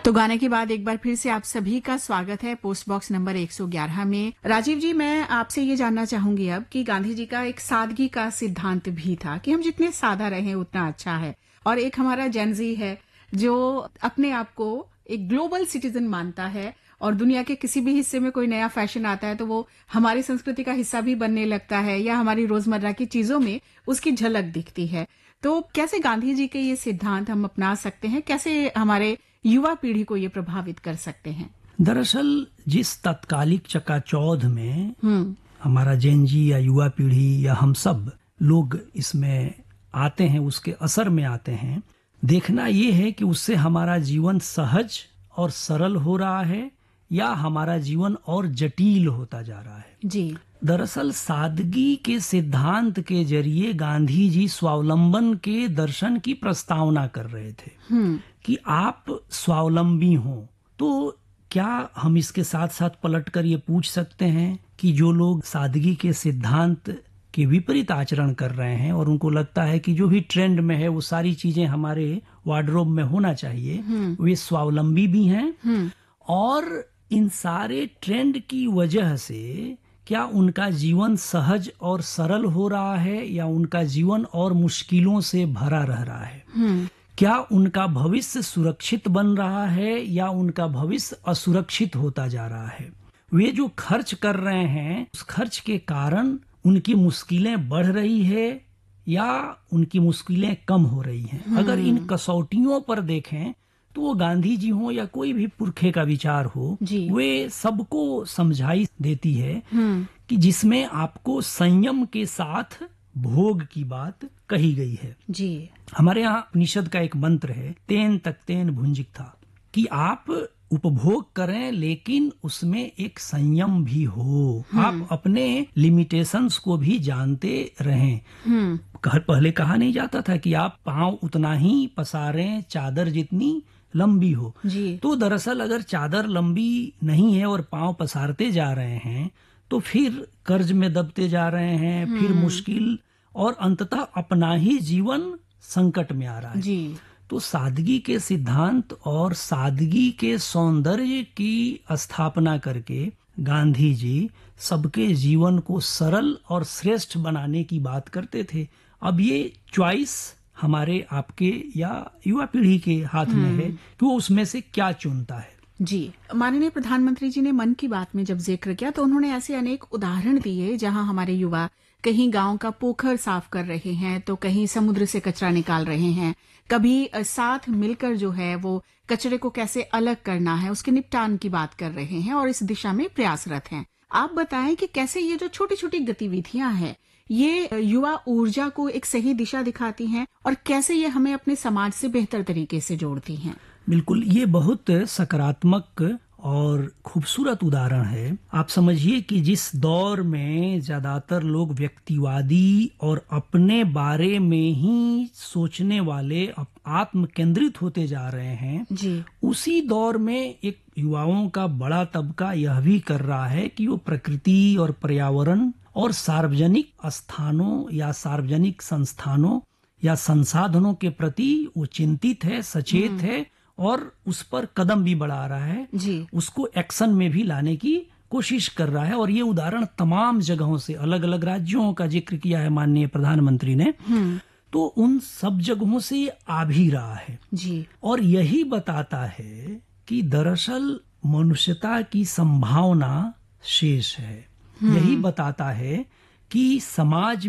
तो गाने के बाद एक बार फिर से आप सभी का स्वागत है पोस्ट बॉक्स नंबर 111 में। राजीव जी, मैं आपसे ये जानना चाहूंगी अब कि गांधी जी का एक सादगी का सिद्धांत भी था कि हम जितने सादा रहें उतना अच्छा है, और एक हमारा जेनजी है जो अपने आप को एक ग्लोबल सिटीजन मानता है और दुनिया के किसी भी हिस्से में कोई नया फैशन आता है तो वो हमारी संस्कृति का हिस्सा भी बनने लगता है या हमारी रोजमर्रा की चीजों में उसकी झलक दिखती है। तो कैसे गांधी जी के ये सिद्धांत हम अपना सकते हैं, कैसे हमारे युवा पीढ़ी को ये प्रभावित कर सकते हैं? दरअसल जिस तत्कालिक चकाचौंध में हमारा जेनजी या युवा पीढ़ी या हम सब लोग इसमें आते हैं, उसके असर में आते हैं, देखना ये है कि उससे हमारा जीवन सहज और सरल हो रहा है या हमारा जीवन और जटिल होता जा रहा है। जी, दरअसल सादगी के सिद्धांत के जरिए गांधी जी स्वावलंबन के दर्शन की प्रस्तावना कर रहे थे कि आप स्वावलंबी हों। तो क्या हम इसके साथ साथ पलटकर ये पूछ सकते हैं कि जो लोग सादगी के सिद्धांत के विपरीत आचरण कर रहे हैं और उनको लगता है कि जो भी ट्रेंड में है वो सारी चीजें हमारे वार्डरोब में होना चाहिए, वे स्वावलंबी भी हैं और इन सारे ट्रेंड की वजह से क्या उनका जीवन सहज और सरल हो रहा है या उनका जीवन और मुश्किलों से भरा रह रहा है? क्या उनका भविष्य सुरक्षित बन रहा है या उनका भविष्य असुरक्षित होता जा रहा है? वे जो खर्च कर रहे हैं उस खर्च के कारण उनकी मुश्किलें बढ़ रही है या उनकी मुश्किलें कम हो रही हैं? अगर इन कसौटियों पर देखें तो वो गांधी जी हो या कोई भी पुरखे का विचार हो, वे सबको समझाई देती है कि जिसमें आपको संयम के साथ भोग की बात कही गई है। जी, हमारे यहाँ उपनिषद का एक मंत्र है, तेन तक्तेन भुंजिक था, कि आप उपभोग करें लेकिन उसमें एक संयम भी हो, आप अपने लिमिटेशंस को भी जानते रहें। पहले कहा नहीं जाता था कि आप पांव उतना ही पसारें चादर जितनी लंबी हो। तो दरअसल अगर चादर लंबी नहीं है और पांव पसारते जा रहे हैं तो फिर कर्ज में दबते जा रहे हैं, फिर मुश्किल और अंततः अपना ही जीवन संकट में आ रहा है। तो सादगी के सिद्धांत और सादगी के सौंदर्य की स्थापना करके गांधी जी सबके जीवन को सरल और श्रेष्ठ बनाने की बात करते थे। अब ये चॉइस हमारे आपके या युवा पीढ़ी के हाथ में है कि वो उसमें से क्या चुनता है। जी, माननीय प्रधानमंत्री जी ने मन की बात में जब जिक्र किया तो उन्होंने ऐसे अनेक उदाहरण दिए जहां हमारे युवा कहीं गांव का पोखर साफ कर रहे हैं तो कहीं समुद्र से कचरा निकाल रहे हैं, कभी साथ मिलकर जो है वो कचरे को कैसे अलग करना है उसके निपटान की बात कर रहे हैं और इस दिशा में प्रयासरत हैं। आप बताएं कि कैसे ये जो छोटी छोटी गतिविधियां हैं ये युवा ऊर्जा को एक सही दिशा दिखाती हैं और कैसे ये हमें अपने समाज से बेहतर तरीके से जोड़ती हैं? बिल्कुल, ये बहुत सकारात्मक और खूबसूरत उदाहरण है। आप समझिए कि जिस दौर में ज्यादातर लोग व्यक्तिवादी और अपने बारे में ही सोचने वाले आत्म केंद्रित होते जा रहे हैं, उसी दौर में एक युवाओं का बड़ा तबका यह भी कर रहा है कि वो प्रकृति और पर्यावरण और सार्वजनिक स्थानों या सार्वजनिक संस्थानों या संसाधनों के प्रति वो चिंतित है, सचेत है और उस पर कदम भी बढ़ा रहा है, उसको एक्शन में भी लाने की कोशिश कर रहा है। और ये उदाहरण तमाम जगहों से, अलग अलग राज्यों का जिक्र किया है माननीय प्रधानमंत्री ने, तो उन सब जगहों से ये आ भी रहा है। और यही बताता है कि दरअसल मनुष्यता की संभावना शेष है। यही बताता है कि समाज